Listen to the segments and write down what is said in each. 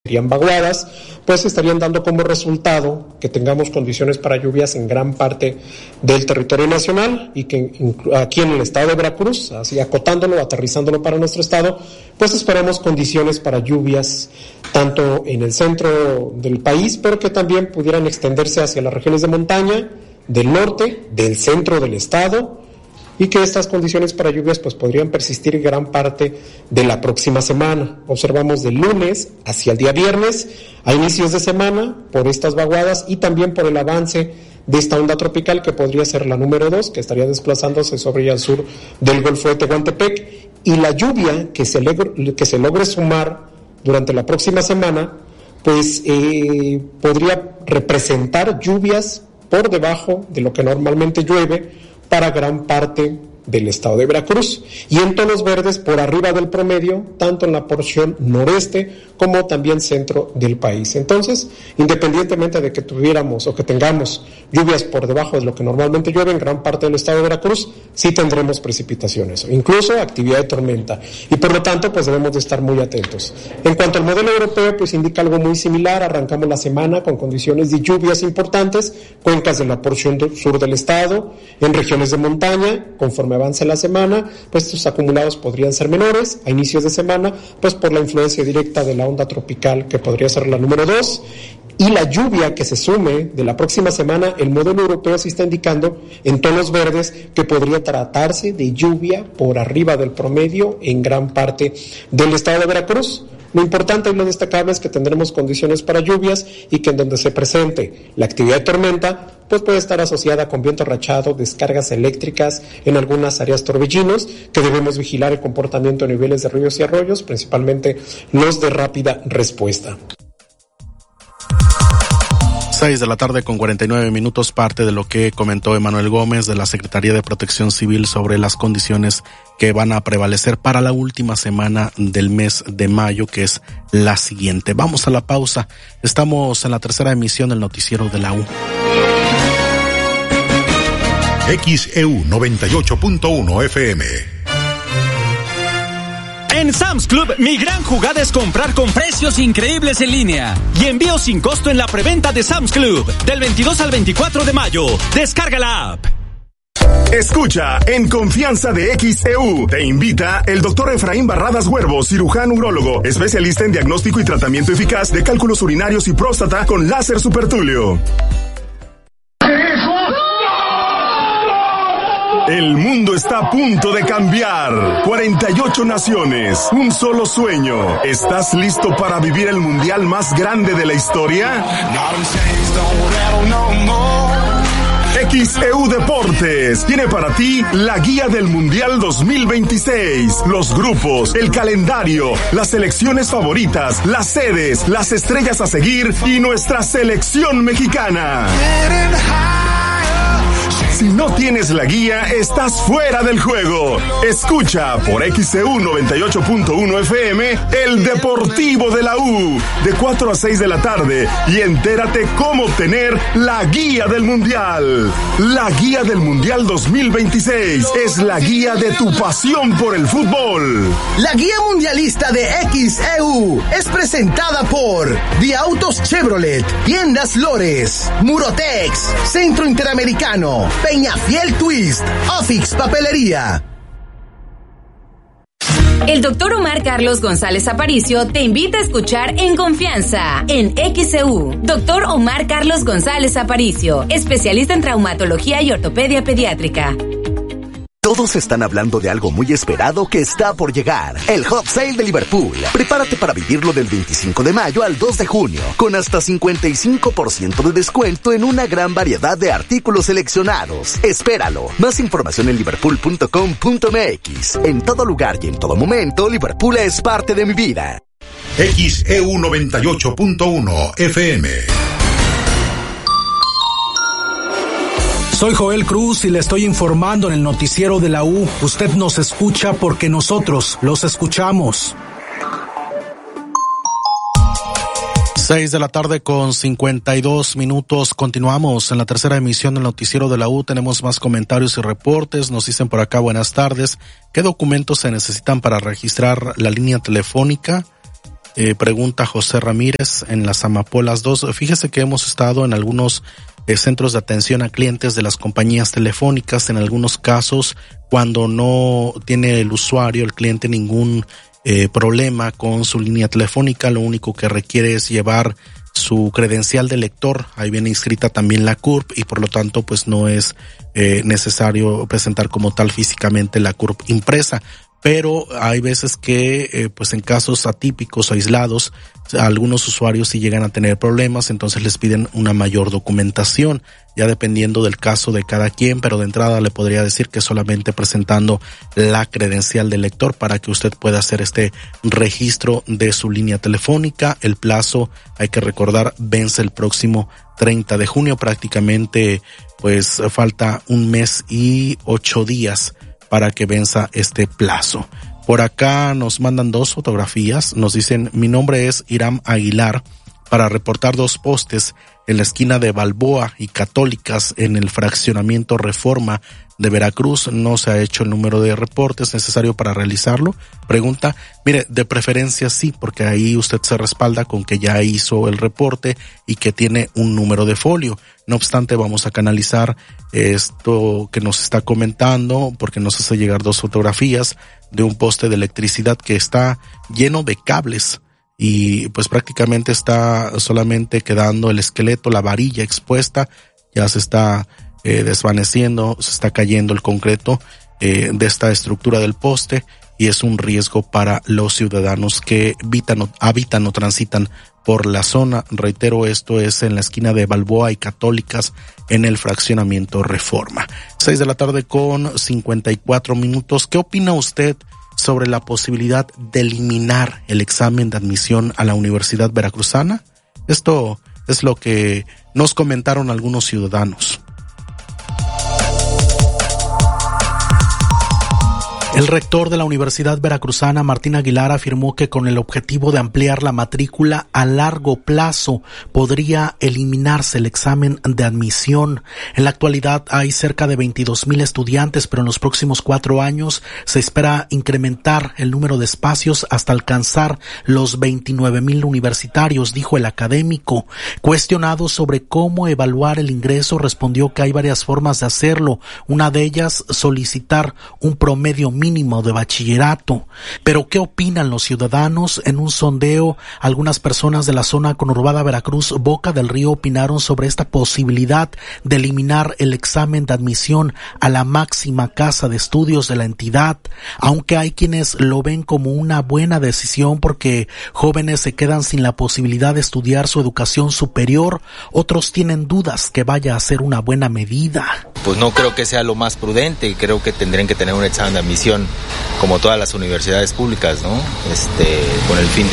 serían vaguadas, pues estarían dando como resultado que tengamos condiciones para lluvias en gran parte del territorio nacional y que aquí en el estado de Veracruz, así acotándolo, aterrizándolo para nuestro estado, pues esperamos condiciones para lluvias tanto en el centro del país, pero que también pudieran extenderse hacia las regiones de montaña, del norte, del centro del estado, y que estas condiciones para lluvias pues podrían persistir gran parte de la próxima semana. Observamos del lunes hacia el día viernes, a inicios de semana, por estas vaguadas y también por el avance de esta onda tropical que podría ser la número 2, que estaría desplazándose sobre y al sur del Golfo de Tehuantepec, y la lluvia que se logre sumar durante la próxima semana, pues podría representar lluvias por debajo de lo que normalmente llueve para gran parte del estado de Veracruz, y en tonos verdes por arriba del promedio, tanto en la porción noreste como también centro del país. Entonces, independientemente de que tuviéramos o que tengamos lluvias por debajo de lo que normalmente llueve en gran parte del estado de Veracruz, sí tendremos precipitaciones, incluso actividad de tormenta, y por lo tanto, pues debemos de estar muy atentos. En cuanto al modelo europeo, pues indica algo muy similar. Arrancamos la semana con condiciones de lluvias importantes, cuencas de la porción sur del estado, en regiones de montaña. Conforme avance la semana, pues estos acumulados podrían ser menores a inicios de semana, pues por la influencia directa de la onda tropical que podría ser la número 2, y la lluvia que se sume de la próxima semana. El modelo europeo sí está indicando en tonos verdes que podría tratarse de lluvia por arriba del promedio en gran parte del estado de Veracruz. Lo importante y lo destacable es que tendremos condiciones para lluvias y que en donde se presente la actividad de tormenta, pues puede estar asociada con viento rachado, descargas eléctricas, en algunas áreas torbellinos, que debemos vigilar el comportamiento de niveles de ríos y arroyos, principalmente los de rápida respuesta. 6 de la tarde con 49 minutos, parte de lo que comentó Emanuel Gómez de la Secretaría de Protección Civil sobre las condiciones que van a prevalecer para la última semana del mes de mayo, que es la siguiente. Vamos a la pausa. Estamos en la tercera emisión del noticiero de la U. XEU 98.1 FM. En Sam's Club, mi gran jugada es comprar con precios increíbles en línea y envío sin costo en la preventa de Sam's Club del 22 al 24 de mayo. Descarga la app. Escucha en Confianza de XEU. Te invita el doctor Efraín Barradas Huervo, cirujano urólogo, especialista en diagnóstico y tratamiento eficaz de cálculos urinarios y próstata con láser supertulio. El mundo está a punto de cambiar. 48 naciones, un solo sueño. ¿Estás listo para vivir el mundial más grande de la historia? XEU Deportes tiene para ti la guía del Mundial 2026, los grupos, el calendario, las selecciones favoritas, las sedes, las estrellas a seguir y nuestra selección mexicana. Si no tienes la guía, estás fuera del juego. Escucha por XEU 98.1 FM el Deportivo de la U de 4 a 6 de la tarde y entérate cómo obtener la guía del Mundial. La guía del Mundial 2026 es la guía de tu pasión por el fútbol. La guía mundialista de XEU es presentada por Vía Autos Chevrolet, Tiendas Lores, Murotex, Centro Interamericano, Peñafiel Twist, Ofix Papelería. El doctor Omar Carlos González Aparicio te invita a escuchar En Confianza, en XEU. Doctor Omar Carlos González Aparicio, especialista en traumatología y ortopedia pediátrica. Todos están hablando de algo muy esperado que está por llegar. El Hot Sale de Liverpool. Prepárate para vivirlo del 25 de mayo al 2 de junio, con hasta 55% de descuento en una gran variedad de artículos seleccionados. Espéralo. Más información en liverpool.com.mx. En todo lugar y en todo momento, Liverpool es parte de mi vida. XEU 98.1 FM. Soy Joel Cruz y le estoy informando en el noticiero de la U. Usted nos escucha porque nosotros los escuchamos. 6 de la tarde con 52 minutos. Continuamos en la tercera emisión del noticiero de la U. Tenemos más comentarios y reportes. Nos dicen por acá, buenas tardes. ¿Qué documentos se necesitan para registrar la línea telefónica? Pregunta José Ramírez en las Amapolas 2. Fíjese que hemos estado en algunos centros de atención a clientes de las compañías telefónicas. En algunos casos, cuando no tiene el usuario, el cliente, ningún problema con su línea telefónica, lo único que requiere es llevar su credencial de lector. Ahí viene inscrita también la CURP y por lo tanto pues no es necesario presentar como tal físicamente la CURP impresa. Pero hay veces que pues en casos atípicos o aislados, algunos usuarios sí llegan a tener problemas, entonces les piden una mayor documentación, ya dependiendo del caso de cada quien, pero de entrada le podría decir que solamente presentando la credencial del lector para que usted pueda hacer este registro de su línea telefónica. El plazo, hay que recordar, vence el próximo 30 de junio, prácticamente pues falta un mes y 8 días para que venza este plazo. Por acá nos mandan 2 fotografías, nos dicen: mi nombre es Iram Aguilar, para reportar 2 postes en la esquina de Balboa y Católicas en el fraccionamiento Reforma de Veracruz. No se ha hecho el número de reportes necesario para realizarlo. Pregunta, mire, de preferencia sí, porque ahí usted se respalda con que ya hizo el reporte y que tiene un número de folio. No obstante, vamos a canalizar esto que nos está comentando, porque nos hace llegar 2 fotografías de un poste de electricidad que está lleno de cables y pues prácticamente está solamente quedando el esqueleto, la varilla expuesta. Ya se está desvaneciendo, se está cayendo el concreto de esta estructura del poste y es un riesgo para los ciudadanos que habitan o transitan por la zona. Reitero, esto es en la esquina de Balboa y Católicas en el fraccionamiento Reforma. 6:54 p.m. ¿Qué opina usted sobre la posibilidad de eliminar el examen de admisión a la Universidad Veracruzana? Esto es lo que nos comentaron algunos ciudadanos. El rector de la Universidad Veracruzana, Martín Aguilar, afirmó que con el objetivo de ampliar la matrícula a largo plazo podría eliminarse el examen de admisión. En la actualidad hay cerca de 22,000 estudiantes, pero en los próximos 4 años se espera incrementar el número de espacios hasta alcanzar los 29,000 universitarios, dijo el académico. Cuestionado sobre cómo evaluar el ingreso, respondió que hay varias formas de hacerlo. Una de ellas, solicitar un promedio mínimo de bachillerato. Pero ¿qué opinan los ciudadanos? En un sondeo, algunas personas de la zona conurbada Veracruz, Boca del Río, opinaron sobre esta posibilidad de eliminar el examen de admisión a la máxima casa de estudios de la entidad, aunque hay quienes lo ven como una buena decisión porque jóvenes se quedan sin la posibilidad de estudiar su educación superior. Otros tienen dudas que vaya a ser una buena medida. Pues no creo que sea lo más prudente, creo que tendrían que tener un examen de admisión como todas las universidades públicas, ¿no? Con el fin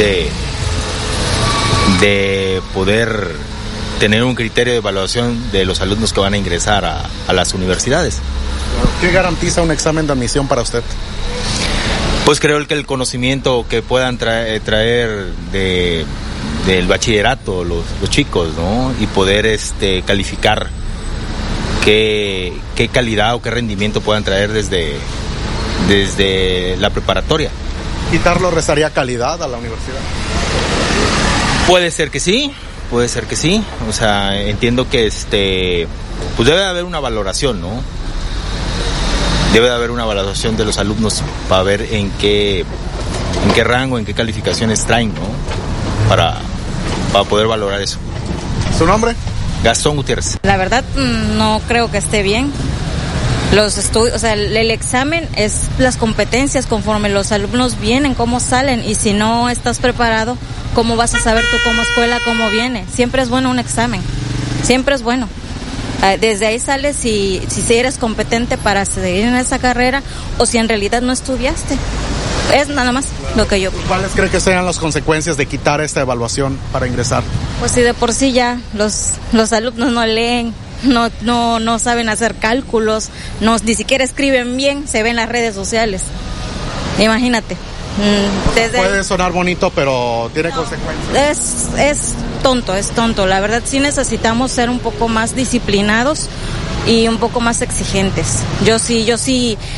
de poder tener un criterio de evaluación de los alumnos que van a ingresar a las universidades. ¿Qué garantiza un examen de admisión para usted? Pues creo que el conocimiento que puedan traer del bachillerato los chicos, ¿no? Y poder calificar qué calidad o qué rendimiento puedan traer desde la preparatoria. ¿Quitarlo restaría calidad a la universidad? Puede ser que sí. O sea, entiendo que pues debe haber una valoración, ¿no? Debe haber una valoración de los alumnos para ver en qué rango, en qué calificaciones traen, ¿no? Para poder valorar eso. ¿Su nombre? Gastón Gutiérrez. La verdad, no creo que esté bien. Los estudios, o sea, el examen es las competencias conforme los alumnos vienen, cómo salen, y si no estás preparado, ¿cómo vas a saber tú como escuela cómo viene? Siempre es bueno un examen, siempre es bueno. Desde ahí sales si eres competente para seguir en esa carrera o si en realidad no estudiaste. Es nada más lo que yo pienso. ¿Cuáles cree que sean las consecuencias de quitar esta evaluación para ingresar? Pues si de por sí ya los alumnos no leen, no saben hacer cálculos, ni siquiera escriben bien, se ven en las redes sociales. Imagínate. Puede sonar bonito, pero tiene consecuencias. Es tonto. La verdad sí necesitamos ser un poco más disciplinados y un poco más exigentes. Yo sí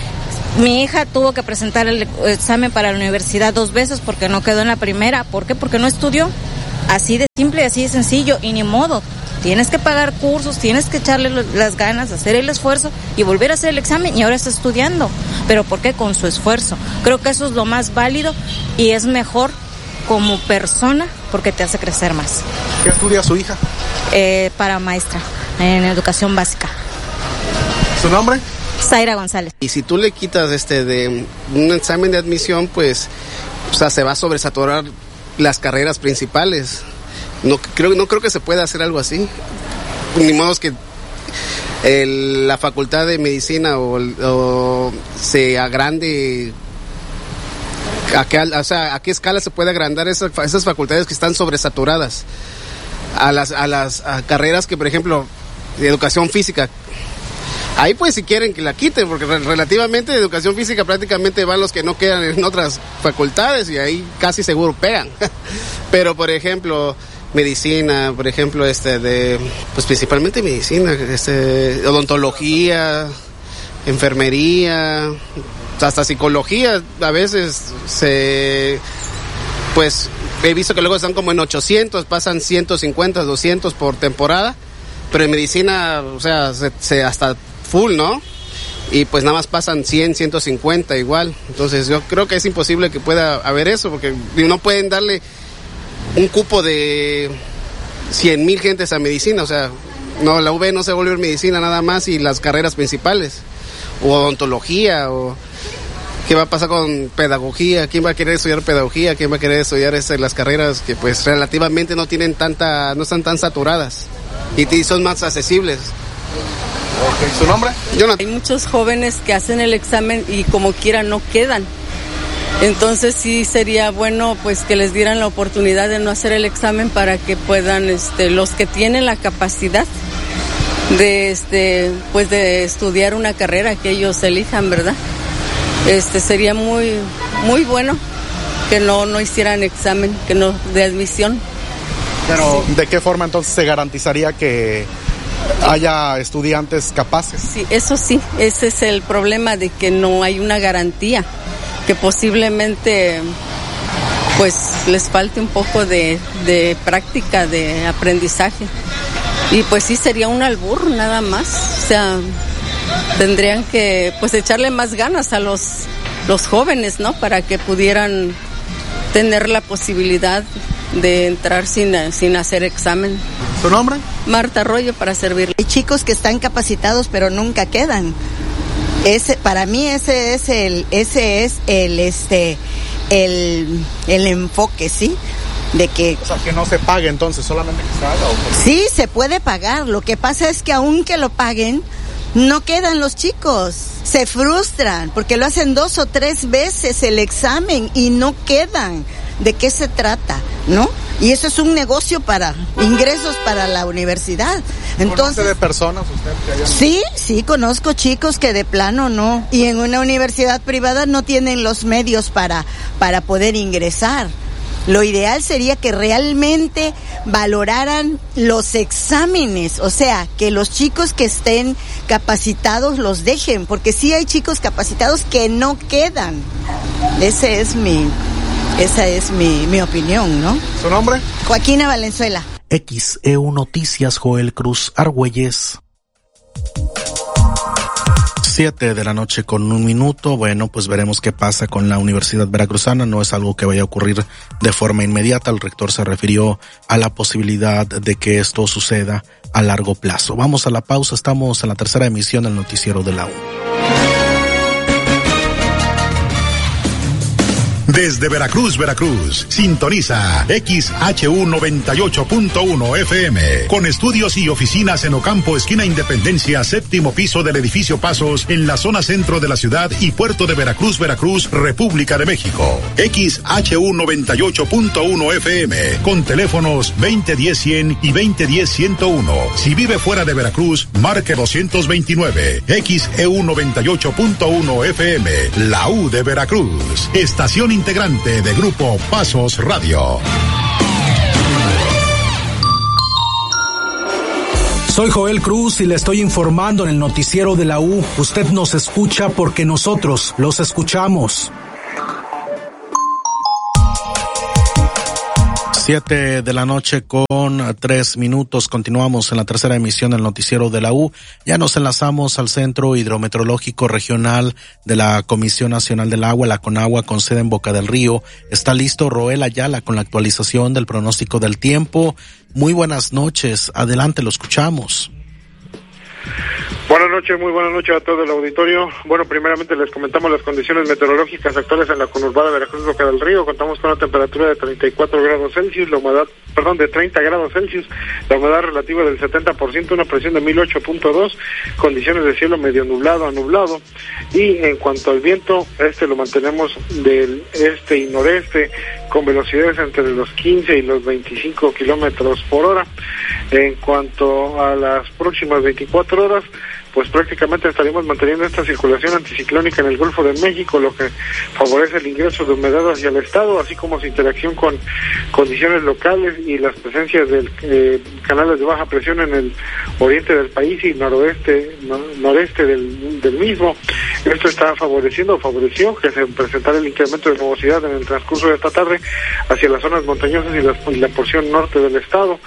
Mi hija tuvo que presentar el examen para la universidad 2 veces porque no quedó en la primera. ¿Por qué? Porque no estudió. Así de simple, así de sencillo, y ni modo. Tienes que pagar cursos, tienes que echarle las ganas, hacer el esfuerzo y volver a hacer el examen, y ahora está estudiando. ¿Pero por qué? Con su esfuerzo. Creo que eso es lo más válido y es mejor como persona porque te hace crecer más. ¿Qué estudia su hija? Para maestra en educación básica. ¿Su nombre? Zaira González. Y si tú le quitas de un examen de admisión, pues, o sea, se va a sobresaturar las carreras principales. No creo que se pueda hacer algo así. Ni modo que la facultad de medicina o se agrande. ¿A qué escala se puede agrandar esas facultades que están sobresaturadas? A las carreras que, por ejemplo, de educación física. Ahí pues si quieren que la quiten, porque relativamente de educación física prácticamente van los que no quedan en otras facultades y ahí casi seguro pegan. Pero por ejemplo, medicina, por ejemplo, pues principalmente medicina, odontología, enfermería, hasta psicología, a veces pues he visto que luego están como en 800, pasan 150, 200 por temporada, pero en medicina, o sea, se hasta full, ¿no? Y pues nada más pasan 100, 150 igual. Entonces yo creo que es imposible que pueda haber eso, porque no pueden darle un cupo de 100,000 gentes a medicina, o sea, no, la UV no se vuelve medicina nada más y las carreras principales, o odontología, o qué va a pasar con pedagogía, quién va a querer estudiar pedagogía, quién va a querer estudiar las carreras que pues relativamente no están tan saturadas y son más accesibles. Okay. ¿Su nombre? Hay muchos jóvenes que hacen el examen y como quiera no quedan. Entonces sí sería bueno pues que les dieran la oportunidad de no hacer el examen para que puedan los que tienen la capacidad de pues de estudiar una carrera que ellos elijan, ¿verdad? Sería muy muy bueno que no hicieran examen, que no de admisión. Pero sí. ¿De qué forma entonces se garantizaría que haya estudiantes capaces? Sí, eso sí, ese es el problema, de que no hay una garantía, que posiblemente pues les falte un poco de práctica, de aprendizaje, y pues sí sería un albur nada más, o sea, tendrían que pues echarle más ganas a los jóvenes, ¿no? Para que pudieran tener la posibilidad de entrar sin hacer examen. ¿Su nombre? Marta Arroyo, para servirle. Hay chicos que están capacitados pero nunca quedan. Para mí ese es el enfoque, ¿sí? De que, o sea, que no se pague entonces, solamente que se haga. Sí, se puede pagar. Lo que pasa es que aunque lo paguen, no quedan los chicos. Se frustran porque lo hacen 2 o 3 veces el examen y no quedan. ¿De qué se trata? ¿No? Y eso es un negocio para ingresos para la universidad. Entonces, ¿conoce de personas usted que hayan... Sí, conozco chicos que de plano no. Y en una universidad privada no tienen los medios para poder ingresar. Lo ideal sería que realmente valoraran los exámenes, o sea, que los chicos que estén capacitados los dejen, porque sí hay chicos capacitados que no quedan. Esa es mi opinión, ¿no? ¿Su nombre? Joaquina Valenzuela. XEU Noticias, Joel Cruz Argüelles. 7:00 con 1 minuto. Bueno, pues veremos qué pasa con la Universidad Veracruzana. No es algo que vaya a ocurrir de forma inmediata. El rector se refirió a la posibilidad de que esto suceda a largo plazo. Vamos a la pausa. Estamos en la tercera emisión del noticiero de la U. Desde Veracruz, sintoniza XHU 98.1 FM, con estudios y oficinas en Ocampo, esquina Independencia, 7º piso del edificio Pasos, en la zona centro de la ciudad y puerto de Veracruz, República de México. XHU 98.1 FM, con teléfonos 2010-100 y 2010-101. Si vive fuera de Veracruz, marque 229. XEU 98.1 FM, la U de Veracruz. Estación integrante de Grupo Pasos Radio. Soy Joel Cruz y le estoy informando en el noticiero de la U. Usted nos escucha porque nosotros los escuchamos. 7 de la noche con 3 minutos. Continuamos en la tercera emisión del noticiero de la U. Ya nos enlazamos al Centro Hidrometeorológico Regional de la Comisión Nacional del Agua, la CONAGUA, con sede en Boca del Río. Está listo Roel Ayala con la actualización del pronóstico del tiempo. Muy buenas noches. Adelante, lo escuchamos. Buenas noches, muy buenas noches a todo el auditorio. Bueno, primeramente les comentamos las condiciones meteorológicas actuales en la conurbada Veracruz, Boca del Río. Contamos con una temperatura de 34 grados Celsius, de 30 grados Celsius, la humedad relativa del 70%, una presión de 1008.2, condiciones de cielo medio nublado a nublado. Y en cuanto al viento, lo mantenemos del este y noreste, con velocidades entre los 15 y los 25 kilómetros por hora. En cuanto a las próximas 24 horas, pues prácticamente estaríamos manteniendo esta circulación anticiclónica en el Golfo de México, lo que favorece el ingreso de humedad hacia el estado, así como su interacción con condiciones locales y las presencias de canales de baja presión en el oriente del país y noreste del mismo. Esto está favoreció que se presentara el incremento de nubosidad en el transcurso de esta tarde hacia las zonas montañosas y la porción norte del estado.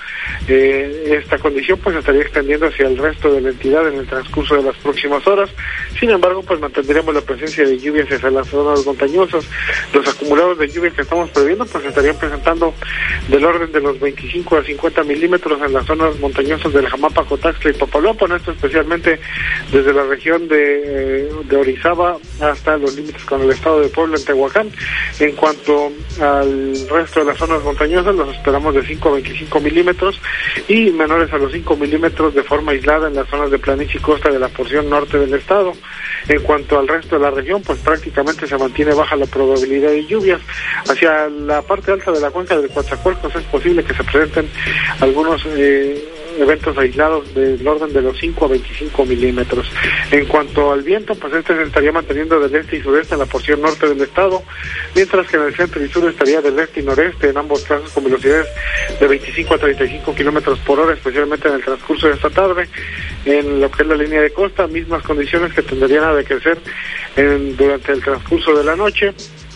Esta condición pues estaría extendiendo hacia el resto de la entidad en el transcurso de las próximas horas. Sin embargo, pues mantendremos la presencia de lluvias hacia las zonas montañosas. Los acumulados de lluvia que estamos previendo pues estarían presentando del orden de los 25 a 50 milímetros en las zonas montañosas del Jamapa, Cotaxtla y Papaloapan, esto especialmente desde la región de Orizaba hasta los límites con el estado de Puebla en Tehuacán. En cuanto al resto de las zonas montañosas, los esperamos de 5 a 25 milímetros y menores a los 5 milímetros de forma aislada en las zonas de planicie y costa de la porción norte del estado. En cuanto al resto de la región, pues prácticamente se mantiene baja la probabilidad de lluvias. Hacia la parte alta de la cuenca del Coatzacoalcos es posible que se presenten algunos eventos aislados del orden de los 5 a 25 milímetros. En cuanto al viento, pues se estaría manteniendo del este y sureste en la porción norte del estado, mientras que en el centro y sur estaría del este y noreste, en ambos casos con velocidades de 25 a 35 kilómetros por hora, especialmente en el transcurso de esta tarde. En lo que es la línea de costa, mismas condiciones que tenderían a decrecer durante el transcurso de la noche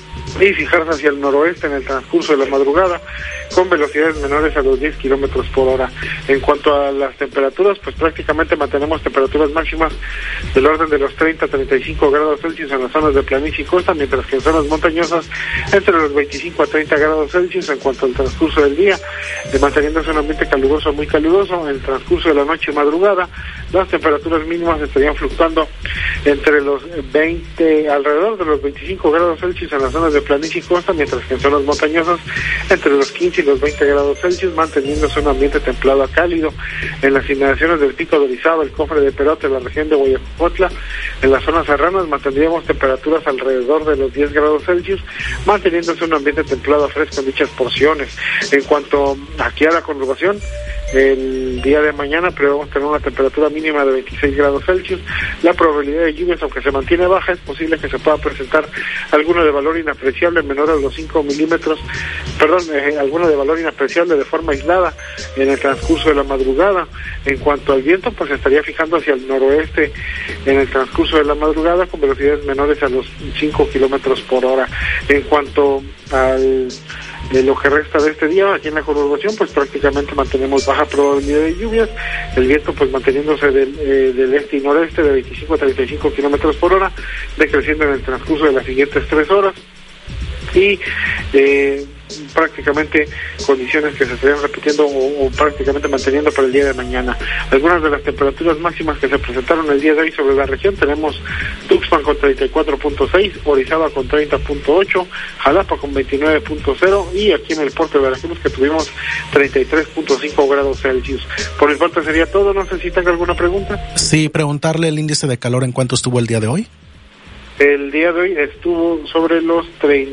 y fijarse hacia el noroeste en el transcurso de la madrugada, con velocidades menores a los 10 kilómetros por hora. En cuanto a las temperaturas, pues prácticamente mantenemos temperaturas máximas del orden de los 30 a 35 grados Celsius en las zonas de planicie y costa, mientras que en zonas montañosas entre los 25 a 30 grados Celsius. En cuanto al transcurso del día, manteniéndose un ambiente caluroso, muy caluroso. En el transcurso de la noche y madrugada, las temperaturas mínimas estarían fluctuando entre los alrededor de los 25 grados Celsius en las zonas de planicie y costa, mientras que en zonas montañosas entre los 15 y los 20 grados Celsius, manteniéndose un ambiente templado a cálido. En las inmediaciones del Pico de Orizaba, el Cofre de Perote, la región de Guayacopotla, en las zonas serranas mantendríamos temperaturas alrededor de los 10 grados Celsius, manteniéndose un ambiente templado a fresco en dichas porciones. En cuanto aquí a la conurbación, el día de mañana prevemos tener una temperatura mínima de 26 grados Celsius. La probabilidad de lluvias, aunque se mantiene baja, es posible que se pueda presentar alguno de valor inapreciable menor a los 5 milímetros, alguno de valor inapreciable de forma aislada en el transcurso de la madrugada. En cuanto al viento, pues se estaría fijando hacia el noroeste en el transcurso de la madrugada con velocidades menores a los 5 kilómetros por hora. En cuanto al lo que resta de este día, aquí en la conurbación, pues prácticamente mantenemos baja probabilidad de lluvias, el viento pues manteniéndose del este y noreste de 25 a 35 kilómetros por hora, decreciendo en el transcurso de las siguientes 3 horas, y prácticamente condiciones que se estarían repitiendo o prácticamente manteniendo para el día de mañana. Algunas de las temperaturas máximas que se presentaron el día de hoy sobre la región: tenemos Tuxpan con 34.6, Orizaba con 30.8, Jalapa con 29.0 y aquí en el puerto de Veracruz que tuvimos 33.5 grados Celsius. Por mi parte sería todo, no sé si tenga alguna pregunta. Sí, preguntarle el índice de calor, ¿en cuánto estuvo el día de hoy? El día de hoy estuvo sobre los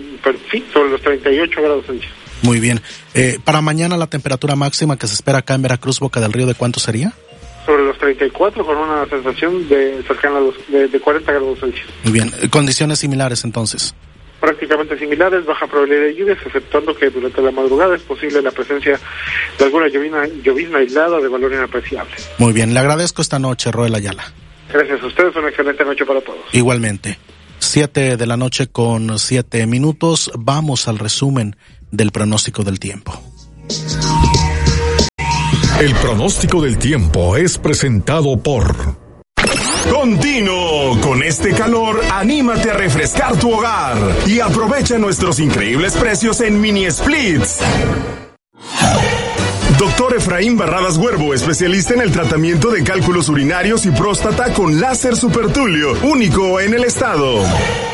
38 grados Celsius. Muy bien. Para mañana la temperatura máxima que se espera acá en Veracruz, Boca del Río, ¿de cuánto sería? Sobre los 34, con una sensación cercana a los de 40 grados Celsius. Muy bien. Condiciones similares entonces. prácticamente similares, baja probabilidad de lluvias, exceptuando que durante la madrugada es posible la presencia de alguna llovizna aislada de valor inapreciable. Muy bien, le agradezco esta noche, Roel Ayala. Gracias a ustedes, una excelente noche para todos. Igualmente. 7:07 a.m. Vamos al resumen del pronóstico del tiempo. El pronóstico del tiempo es presentado por... Continuo, con este calor, anímate a refrescar tu hogar y aprovecha nuestros increíbles precios en Mini Splits. Doctor Efraín Barradas Huervo, especialista en el tratamiento de cálculos urinarios y próstata con láser supertulio, único en el estado.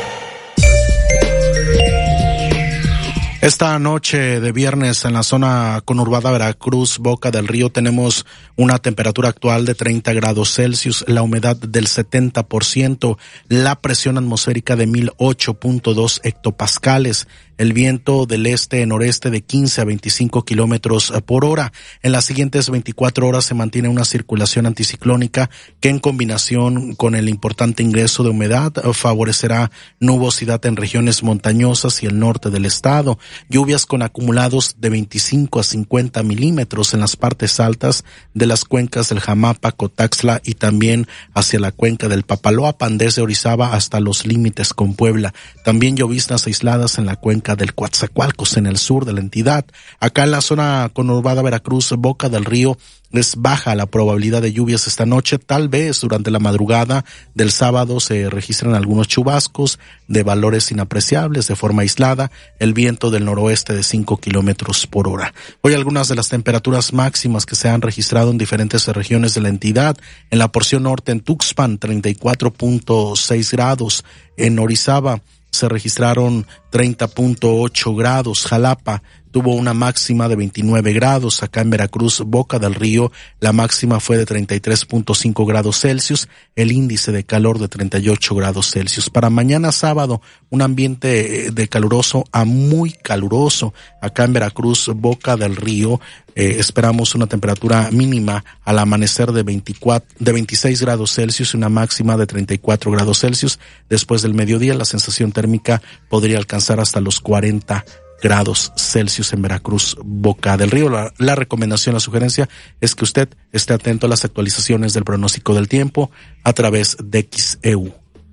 Esta noche de viernes en la zona conurbada Veracruz, Boca del Río, tenemos una temperatura actual de 30 grados Celsius, la humedad del 70%, la presión atmosférica de 1008.2 hectopascales, el viento del este-noreste de 15 a 25 kilómetros por hora. En las siguientes 24 horas se mantiene una circulación anticiclónica que, en combinación con el importante ingreso de humedad, favorecerá nubosidad en regiones montañosas y el norte del estado. Lluvias con acumulados de 25 a 50 milímetros en las partes altas de las cuencas del Jamapa, Cotaxtla y también hacia la cuenca del Papaloapan, desde Orizaba hasta los límites con Puebla. También lloviznas aisladas en la cuenca del Coatzacoalcos en el sur de la entidad. Acá en la zona conurbada Veracruz, Boca del Río, es baja la probabilidad de lluvias esta noche. Tal vez durante la madrugada del sábado se registran algunos chubascos de valores inapreciables de forma aislada, el viento del noroeste de 5 kilómetros por hora. Hoy algunas de las temperaturas máximas que se han registrado en diferentes regiones de la entidad: en la porción norte, en Tuxpan 34.6 grados, en Orizaba se registraron 30.8 grados, Jalapa tuvo una máxima de 29 grados, acá en Veracruz, Boca del Río, la máxima fue de 33.5 grados Celsius, el índice de calor de 38 grados Celsius. Para mañana sábado, un ambiente de caluroso a muy caluroso, acá en Veracruz, Boca del Río, esperamos una temperatura mínima al amanecer de 26 grados Celsius y una máxima de 34 grados Celsius. Después del mediodía, la sensación térmica podría alcanzar hasta los 40 grados Celsius en Veracruz, Boca del Río. La recomendación, la sugerencia es que usted esté atento a las actualizaciones del pronóstico del tiempo a través de XEU.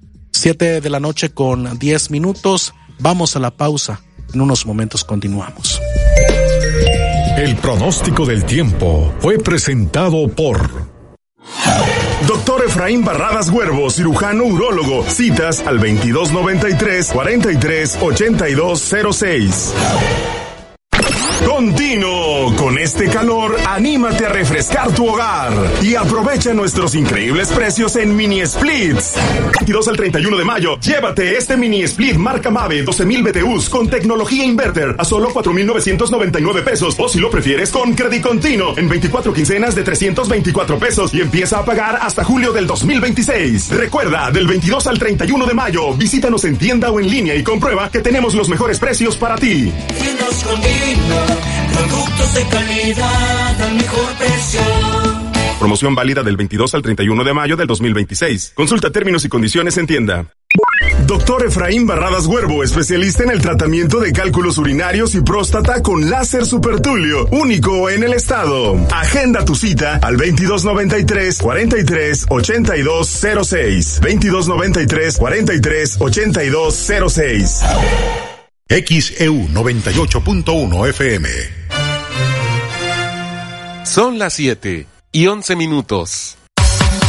7:10 a.m. Vamos a la pausa. En unos momentos continuamos. El pronóstico del tiempo fue presentado por... Doctor Efraín Barradas Huervo, cirujano urólogo. Citas al 2293-438206. Continuo, con este calor, anímate a refrescar tu hogar y aprovecha nuestros increíbles precios en Mini Splits. 22 al 31 de mayo, llévate este Mini Split marca Mave 12,000 BTUs con tecnología inverter a solo 4,999 pesos, o si lo prefieres con Credit Continuo en 24 quincenas de 324 pesos y empieza a pagar hasta julio del 2026. Recuerda, del 22 al 31 de mayo, visítanos en tienda o en línea y comprueba que tenemos los mejores precios para ti. Productos de calidad al mejor precio. Promoción válida del 22 al 31 de mayo del 2026. Consulta términos y condiciones en tienda. Doctor Efraín Barradas Huervo, especialista en el tratamiento de cálculos urinarios y próstata con láser supertulio, único en el estado. Agenda tu cita al 2293-438206. 2293-438206. XEU 98.1 FM. Son las 7:11 a.m.